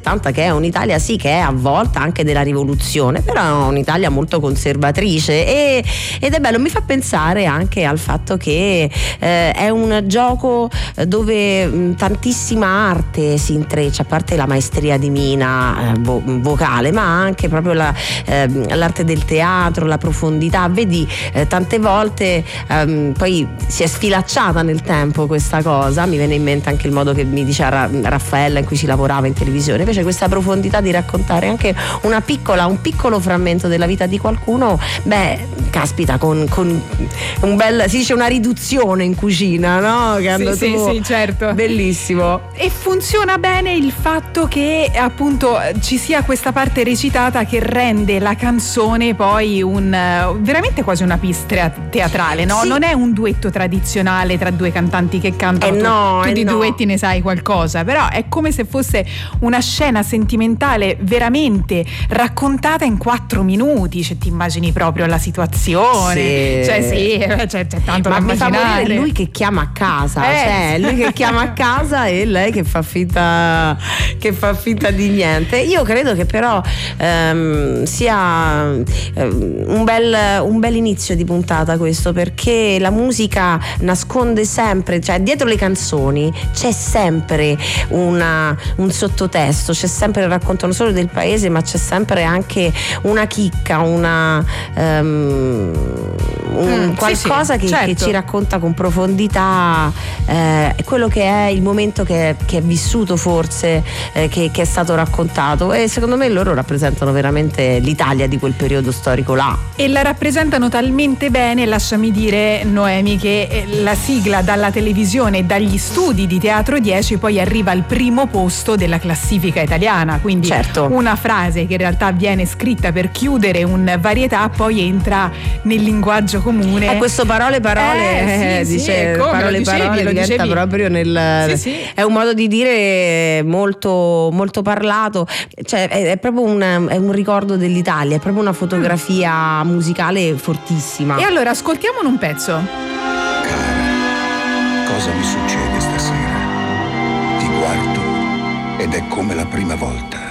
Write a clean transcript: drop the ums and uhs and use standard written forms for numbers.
70, che è un'Italia sì che è avvolta anche della rivoluzione, però è un'Italia molto conservatrice ed è bello, mi fa pensare anche al fatto che è un gioco dove tantissima arte si intreccia, a parte la maestria di Mina vocale, ma anche proprio l'arte del teatro, la profondità. Vedi, tante volte poi si è sfilacciata nel tempo questa cosa, mi viene in mente anche il modo che mi diceva Raffaella in cui si lavorava in televisione, invece questa profondità di raccontare anche un piccolo frammento della vita di qualcuno, caspita, con un bel, si dice una riduzione in cucina, no? Che sì, certo. Bellissimo. E funziona bene il fatto che appunto ci sia questa parte recitata che rende la canzone poi veramente quasi una pista teatrale, no? Sì. Non è un duetto tradizionale tra due cantanti che cantano, tu di duetti ne sai qualcosa, però è come se fosse una scena sentimentale veramente raccontata in 4 minuti, cioè ti immagini proprio la situazione, c'è tanto da immaginare. È lui che chiama a casa, cioè lui che chiama a casa e lei che fa finta di niente. Io credo che però sia un bel inizio di puntata questo, perché la musica nasconde sempre, cioè dietro le canzoni c'è sempre un sottotesto, c'è sempre il racconto non solo del paese, ma c'è sempre anche una chicca, qualcosa che ci racconta con profondità quello che è il momento che è vissuto, forse che è stato raccontato, e secondo me loro rappresentano veramente l'Italia di quel periodo storico là, e la rappresentano talmente bene. Lasciami dire, Noemi, che la sigla dalla televisione e dagli studi di Teatro 10 poi arriva al primo posto della classifica italiana, quindi una frase che in realtà viene scritta per chiudere un varietà poi entra nel linguaggio comune. Questo parole diventa proprio è un modo di dire molto, molto parlato, cioè è proprio un ricordo dell'Italia, è proprio una fotografia musicale fortissima. E allora ascoltiamone un pezzo. Cara, cosa mi succede stasera? Ti guardo ed è come la prima volta.